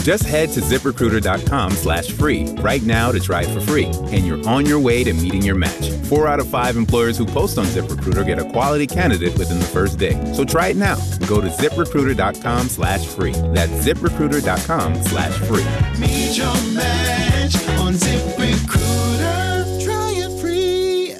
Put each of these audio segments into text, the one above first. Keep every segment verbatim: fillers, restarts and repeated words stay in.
Just head to ZipRecruiter.com slash free right now to try it for free, and you're on your way to meeting your match. Four out of five employers who post on ZipRecruiter get a quality candidate within the first day. So try it now. Go to ZipRecruiter.com slash free. That's ZipRecruiter.com slash free. Meet your match on ZipRecruiter. Try it free.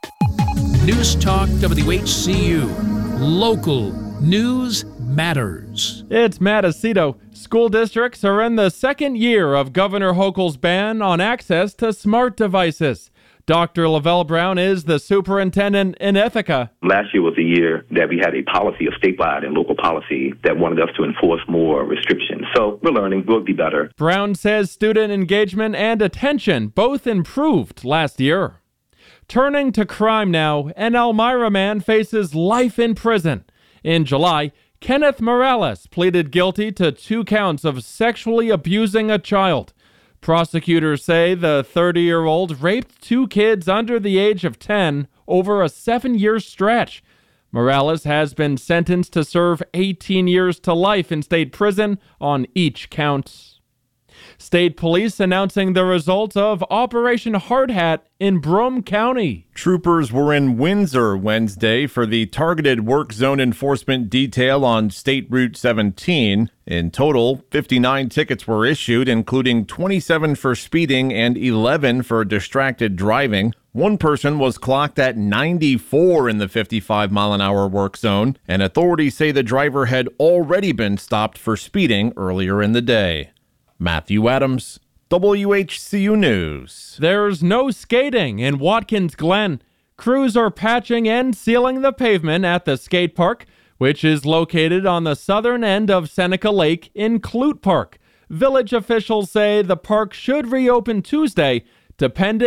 News Talk W H C U. Local news matters. It's Matt Aceto. School districts are in the second year of Governor Hochul's ban on access to smart devices. Doctor Lavelle Brown is the superintendent in Ithaca. Last year was a year that we had a policy, a statewide and local policy that wanted us to enforce more restrictions. So we're learning. We'll be better. Brown says student engagement and attention both improved last year. Turning to crime now, an Elmira man faces life in prison. In July, Kenneth Morales pleaded guilty to two counts of sexually abusing a child. Prosecutors say the thirty-year-old raped two kids under the age of ten over a seven-year stretch. Morales has been sentenced to serve eighteen years to life in state prison on each count. State police announcing the results of Operation Hard Hat in Brome County. Troopers were in Windsor Wednesday for the targeted work zone enforcement detail on State Route seventeen. In total, fifty-nine tickets were issued, including twenty-seven for speeding and eleven for distracted driving. One person was clocked at ninety-four in the fifty-five mile an hour work zone, and authorities say the driver had already been stopped for speeding earlier in the day. Matthew Adams, W H C U News. There's no skating in Watkins Glen. Crews are patching and sealing the pavement at the skate park, which is located on the southern end of Seneca Lake in Clute Park. Village officials say the park should reopen Tuesday, depending